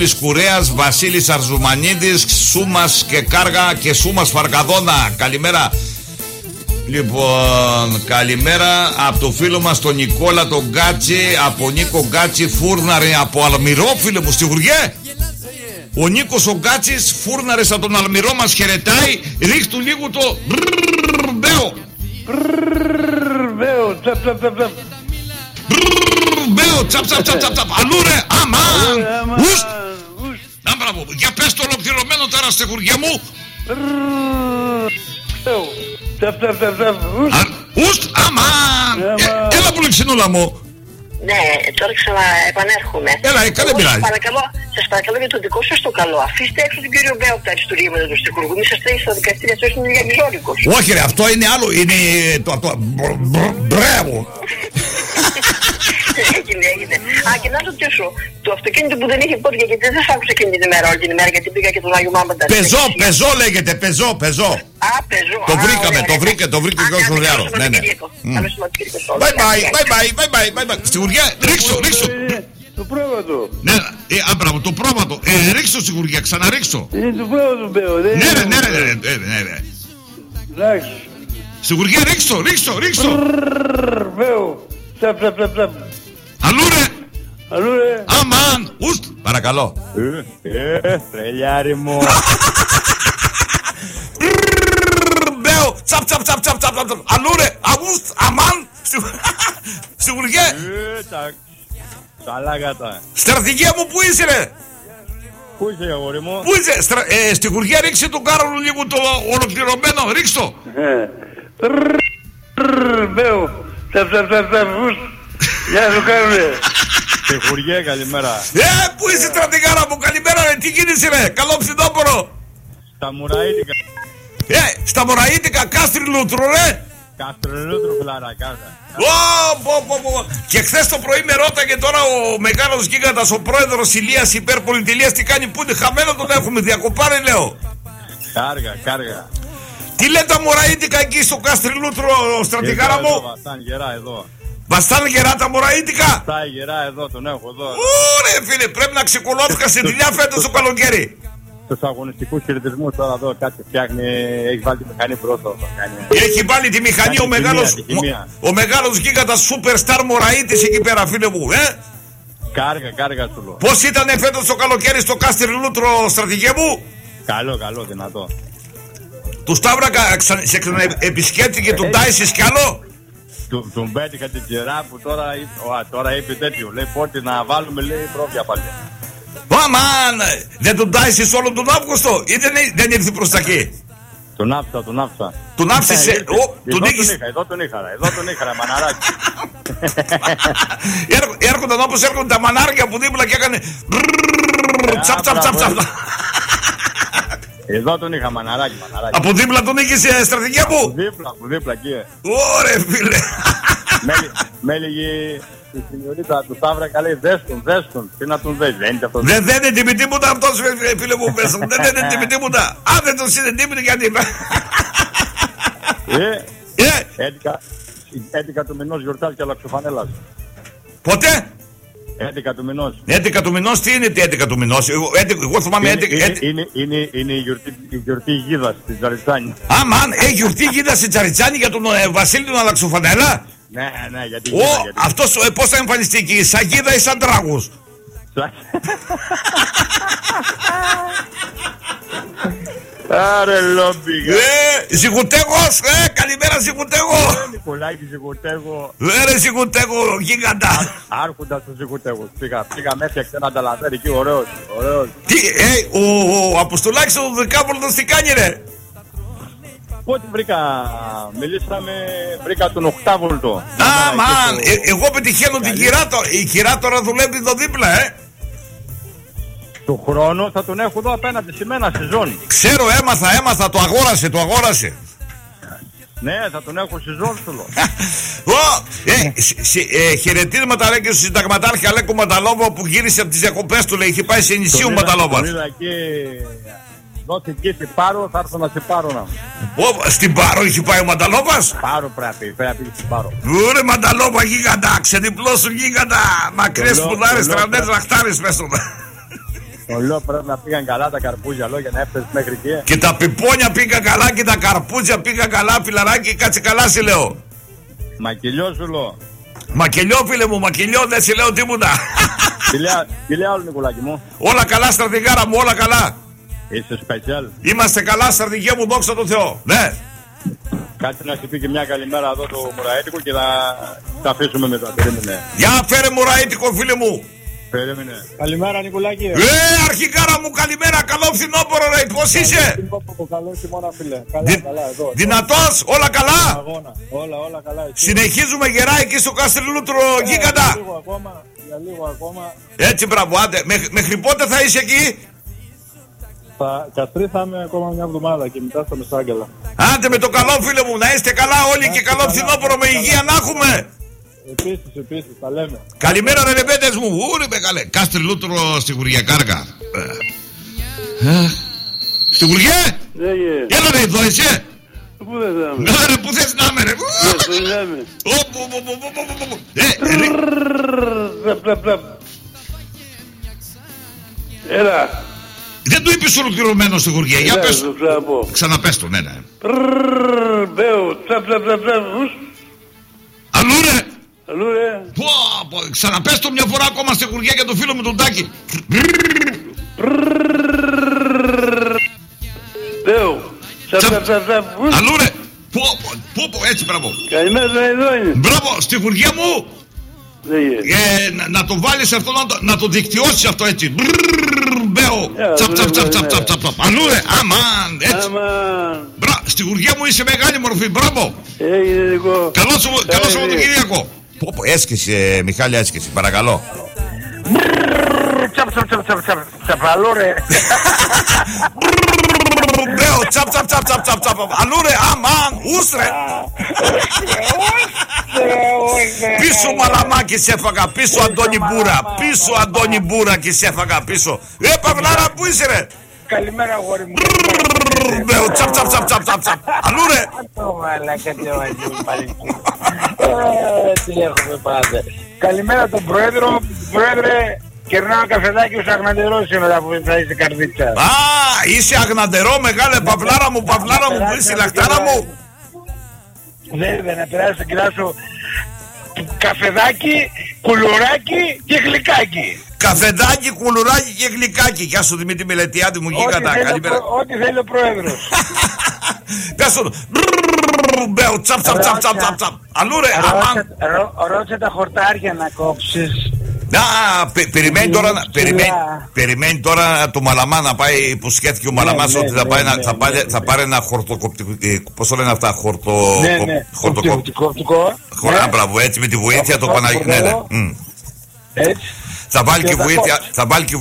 Κουρέας, Βασίλης Αρζουμανίδης, Σούμας και Κάργα και Σούμας Φαρκαδόνα. Καλημέρα. Λοιπόν, καλημέρα από το φίλο μας τον Νικόλα τον Γκάτσι, από Νίκο Γκάτσι Φούρναρη από Αλμυρό, φίλε μου, στη Χουριέ. Ο Νίκος ο Γκάτσης Φούρναρης από τον Αλμυρό μας χαιρετάει. Ρίχτου λίγο το μπέο. Μπέο, τσαπ τσαπ τσαπ τσαπ. Μπέο, τσαπ τσαπ τσαπ τσαπ. Αλλού ρε, αμάν. Ουστ. Να μπράβο, για πες το ολοκληρωμένο τώρα στη Χουριέ μου. Μπέο, τσαπ τσαπ τσαπ τσαπ. Ουστ, αμάν. Έλα που λεξινούλα μου. Ναι, τώρα ξαναεπανέρχομαι. Έλα, δεν πειράζει. Σας παρακαλώ για το δικό σας το καλό. Αφήστε έξω τον κύριο Μπέο από τα αριστούργήματα του Στιχουργού. Μην σας τρέχει στα δικαστήρια, αυτό είναι διαμιζόρικος. Όχι ρε, αυτό είναι άλλο. Είναι το μπράβο. Έγινε. Α, και να ρωτήσω, το αυτοκίνητο που δεν είχε πόδια, γιατί δεν σας άκουσα εκείνη την ημέρα, όλη την ημέρα, γιατί πήγα και τον Άγιο Μάμπαντα. Πεζό λέγεται, πεζό. Α, πεζό. Το βρήκαμε και ο Σουριάρο. Ναι. Bye. Στη Χουριά, ρίξω. Το πρόβατο. Ναι, μπράβο, το πρόβατο. Ρίξω στη Χουριά, ξαναρίξω. Είναι το πρόβατο, Μπέο. Ναι. Εντάξει. Στη Χουριά, ρίξω. Μπέο. Τσαπ. Αλλού ρε. ρε. Αμάν. Ουστ. Παρακαλώ. Τρελιάρι μου. Μπέο. Τσαπ. Αλλού ρε. Αούστ. Αμάν. Στη Χουριά. Καλά κατά. Στρατηγία μου, πού είσαι ρε. Πού είσαι αγόρι μου. Πού είσαι. Στη Χουριά ρίξε τον Κάρολο λίγο το ολοκληρωμένο. Ρίξτο. Μπέο. Τσαπ. Γεια σου Κάρολε. Στη Χουριέ, καλημέρα. Πού είσαι στρατηγάρα μου, καλημέρα ρε, τι γίνεσαι ρε, καλό φθινόπωρο. Στα Μουραΐτικα. Στα Μουραΐτικα, Κάστρι Λούτρου ρε. Κάστρι Λούτρου, φλαραγκάτα. Και χθες το πρωί με ρώταγε τώρα ο μεγάλος γίγαντας, ο πρόεδρος Ηλίας Υπερπολιτηλίας, τι κάνει, που είναι, χαμένο τον έχουμε, διακοπάρε λέω. Κάργα. Τι λέει τα Μουραΐτικα εκεί στο Κάστρι Λούτρου, στρατηγάρα μου. Βασάν γερά εδώ. Βαστάνε γερά τα Μουραΐτικα. Βαστάει γερά εδώ, τον έχω εδώ. Ωραία φίλε, πρέπει να ξεκολώθηκα στη δουλειά φέτος το καλοκαίρι. Στους αγωνιστικούς χαιρετισμούς τώρα εδώ κάτι φτιάχνει, έχει βάλει τη μηχανή πρώτο. Έχει βάλει τη μηχανή ο μεγάλος γίγαντας Superstar Μουραΐτης εκεί πέρα φίλε μου. Κάργα σου λέω. Πώς ήταν φέτος το καλοκαίρι στο Κάστρι Λούτρο, στρατηγέ μου. Καλό, δυνατό. Του Σταύρακα σε επισκέπτηκε τον Τάισις κι άλλο. Τον πέτυχα την κερά που τώρα είπε τέτοιο. Λέει πότε να βάλουμε, λέει πρόβια πάλι. Αμάν, δεν τον Τάισις όλο τον Αύγουστο ή δεν ήρθε προς τα εκεί. Τον άφησα. Τον άφησες. Εδώ τον είχα, μαναράκι. Έρχονταν όπως έρχονται τα μανάρια που δίπλα και έκανε τσαπ. Εδώ τον είχα, μαναράκι. Από δίπλα τον είχες στρατηγία μου. Από δίπλα εκεί. Ωραία φίλε. Με έλεγε η σινιωρίτα του Σταύρακα, λέει δέστον. Τι να τον δέσει, δεν είναι αυτό. Δεν είναι τιμή τίποτα αυτός φίλε μου πες. Δεν είναι τιμή τίποτα. Αν δεν τον είναι τιμή γιατί. 11 του μηνός γιορτάζει και αλλαξοφανέλας. Πότε? 11 του μηνός. 11 του μηνός, τι είναι 11 του μηνός? Εγώ θυμάμαι 11. Είναι η γιορτή γίδας στην Τζαριτσάνη. Αμάν, έχει γιορτή γίδας στην Τζαριτσάνη για τον Βασίλη τον Αλλαξοφανέλα. Ναι, γιατί. Αυτός πώς θα εμφανιστεί εκεί, σαν γίδα ή σαν τράγος? Άρε λόμπι. Ζυγουτέγος, καλημέρα Ζυγουτέγο. Νικολάκη Ζυγουτέγο. Ρε Ζυγουτέγο, γίγαντα. Άρχοντας του Ζυγουτέγου. Πήγα με έφτιαξε ένα ταλαντέρ εκεί, ωραίος. Τι, ο Αποστολάκης ο Δεκάβολτος τι κάνει ρε? Πότε βρήκα τον 8βολτο. Αμάν, εγώ πετυχαίνω την κυρά, η κυρά τώρα δουλεύει εδώ δίπλα Του χρόνου θα τον έχω εδώ απέναντι σε μένα στη ζώνη. Ξέρω, έμαθα, το αγόρασε. Ναι, θα τον έχω στη ζώνη του. Χαιρετίσματα λέει και στο συνταγματάρχη Αλέκο Μανταλόβο που γύρισε από τις διακοπές του, λέει, είχε πάει σε νησί ο Μανταλόβας. Τον είδα εκεί, δώσε εκεί στην Πάρο, θα έρθω να σε πάρω να. Στην Πάρο είχε πάει ο Μανταλόβας. Πάρο πρέπει να πήγε στην Πάρο. Ούρε Μανταλόβα γίγαντα, ξεδιπλώσου γίγαντα, μακρές σπουδάρες, τρανές, λαχτάρες πες τον. Τον λέω πρέπει να πήγαν καλά τα καρπούζια, λέω, για να έφτασε μέχρι εκεί. Και τα πιπόνια πήγαν καλά και τα καρπούζια πήγαν καλά, φιλαράκι, κάτσε καλά, σε λέω. Μακελιό σου λέω. Μακελιό, φίλε μου, μακελιό, δεν σε λέω τίποτα. Τι λέει άλλο, Νικολάκη μου. Όλα καλά, στρατηγάρα μου, όλα καλά. Είσαι σπεσιάλ. Είμαστε καλά, στρατηγέ μου, δόξα τω Θεώ. Ναι. Κάτσε να σου πει και μια καλημέρα εδώ το Μουραέτικο και θα τα αφήσουμε μετά. Περίμενε. Για φέρε Μουραέτικο, φίλε μου. Περίμενε. Καλημέρα, Νικολάκη. Αρχικάρα μου, καλημέρα, καλό φθινόπωρο, ρε, πώς είσαι? Καλό χειμώνα, φίλε. Καλά, εδώ. Δυνατός, όλα καλά. Όλα καλά. Συνεχίζουμε γερά εκεί στο Καστριλούτρο, γίγαντα. Για λίγο ακόμα. Έτσι, μπράβο, άντε. Μέχρι πότε θα είσαι εκεί? Καστρί θα είμαι ακόμα μια εβδομάδα και μετά στα Μεσάγγελα. Άντε με το καλό, φίλε μου, να είστε καλά όλοι και καλό φθινόπωρο με υγεία να έχουμε. Επίσης, τα λέμε. Καλημέρα, ρε λεπέτες μου. Ούρε μεγάλε. Καστριλούτρο στη Γουργιακάρκα. Στη Γουργέ? Έλα ρε, εδώ είσαι. Πού δεν θα είμαι? Ναι ρε, πού θες να είμαι ρε? Έλα. Δεν του είπες ολοκληρωμένο στη Γουργία. Για πες. Ξαναπες το, ναι. Αλλού ρε. Ξαναπες το μια φορά ακόμα στη Γουργία για το φίλο μου τον Τάκη. Αλλού ρε. Έτσι, μπράβο. Καλημέρα, εδώ είναι. Μπράβο, στη Γουργία μου. Να το βάλεις αυτό, να το δικτυώσεις αυτό έτσι. Μπέο. Τσαπ. Αλλού ρε, αμάν. Έτσι. Στη Γουργία μου είσαι μεγάλη μορφή, μπράβο. Καλώς Σαββατοκύριακο. Έσκησε, Μιχάλη, έσκησε, παρακαλώ. Τσαπ, αλλού ρε. Μπέο, τσαπ. Αλλού ρε, αμάν, ούστρε. Πίσω Μαλαμάκη σε έφαγα, πίσω Αντώνη Μπούρα. Πίσω Αντώνη Μπούρα και σε έφαγα πίσω. Παυλάρα, πού είσαι ρε? Καλημέρα, αγόρι μου. Μπέο, τσαπ. Αλλού ρε. Τι έχουμε πάντα. Καλημέρα τον Πρόεδρο. Πρόεδρε, κερνάω καφεδάκι ως αγναντερός σήμερα που θα είσαι καρδίτσα. Α, είσαι αγναντερό, μεγάλε παυλάρα μου, που είσαι η λαχτάρα μου. Βέβαια, να περάσει το κιλά σου καφεδάκι, κουλουράκι και γλυκάκι. Καφεδάκι, κουλουράκι και γλυκάκι. Γεια σου Δημήτρη Μελετιάδη μου, γίγαντα. Καλημέρα. Ό,τι θέλει ο Πρόεδρος. Πες τον. Μπέο, τσαπ. Αλλού ρε, αμάν. Ρώτσε τα χορτάρια να κόψεις. Περιμένει τώρα το Μαλαμά να πάει, που σκέφτηκε ο Μαλαμάς ότι θα πάρει ένα χορτοκοπτικό. Πώς το λένε αυτά, χορτοκοπτικό. Μπράβο, έτσι με τη βοήθεια του Παναγιώτη. Έτσι. Θα βάλει και βοήθεια.